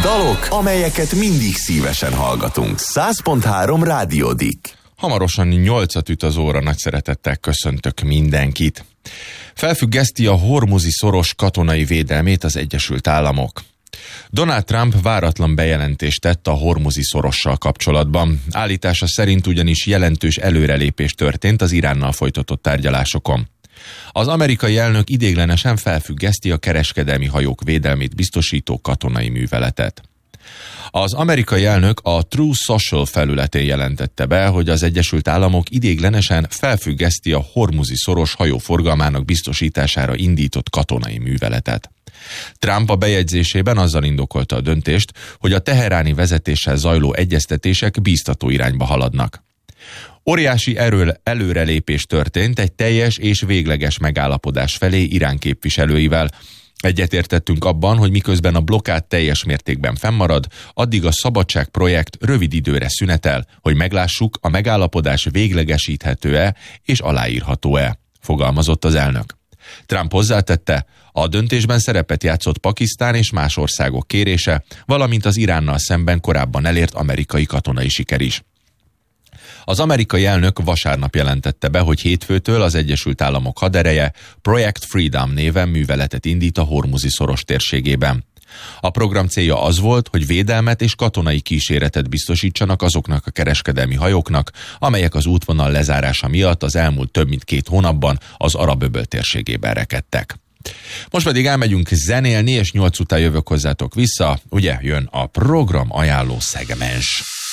Dalok, amelyeket mindig szívesen hallgatunk. 100.3 Rádiódik. Hamarosan 8-at üt az óra, nagy szeretettel köszöntök mindenkit. Felfüggeszti a hormuzi szoros katonai védelmét az Egyesült Államok. Donald Trump váratlan bejelentést tett a hormuzi szorossal kapcsolatban. Állítása szerint ugyanis jelentős előrelépés történt az Iránnal folytatott tárgyalásokon. Az amerikai elnök ideiglenesen felfüggeszti a kereskedelmi hajók védelmét biztosító katonai műveletet. Az amerikai elnök a Truth Social felületén jelentette be, hogy az Egyesült Államok ideiglenesen felfüggeszti a hormuzi szoros hajóforgalmának biztosítására indított katonai műveletet. Trump a bejegyzésében azzal indokolta a döntést, hogy a teheráni vezetéssel zajló egyeztetések bíztató irányba haladnak. Óriási előrelépés történt egy teljes és végleges megállapodás felé Irán képviselőivel. Egyetértettünk abban, hogy miközben a blokkád teljes mértékben fennmarad, addig a Szabadság projekt rövid időre szünetel, hogy meglássuk, a megállapodás véglegesíthető-e és aláírható-e, fogalmazott az elnök. Trump hozzátette, a döntésben szerepet játszott Pakisztán és más országok kérése, valamint az Iránnal szemben korábban elért amerikai katonai siker is. Az amerikai elnök vasárnap jelentette be, hogy hétfőtől az Egyesült Államok hadereje Project Freedom néven műveletet indít a hormuzi szoros térségében. A program célja az volt, hogy védelmet és katonai kíséretet biztosítsanak azoknak a kereskedelmi hajóknak, amelyek az útvonal lezárása miatt az elmúlt több mint 2 hónapban az Arab-öböl térségében rekedtek. Most pedig elmegyünk zenélni, és 8 után jövök hozzátok vissza, ugye jön a program ajánló szegmens.